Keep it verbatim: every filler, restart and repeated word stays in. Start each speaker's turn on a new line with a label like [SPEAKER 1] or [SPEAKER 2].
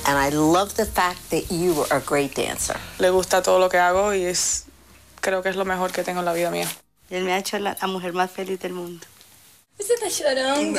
[SPEAKER 1] And I love the fact that you are a great dancer.
[SPEAKER 2] Le gusta todo lo que hago y es, creo que es lo mejor que tengo en la vida mía.
[SPEAKER 3] Él me ha hecho la, la mujer más feliz del mundo.
[SPEAKER 4] ¿Usted está llorando?